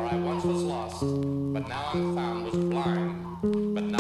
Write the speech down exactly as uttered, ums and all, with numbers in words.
I once was lost, but now I'm found, was blind, but now